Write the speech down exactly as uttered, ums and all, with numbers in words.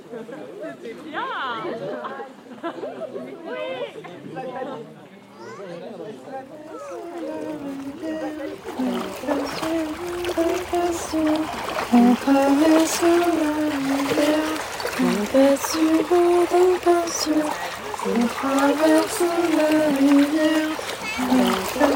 C'était bien. On traverse la rivière, on passe sur haut d'un pinceau. On traverse la rivière, on passe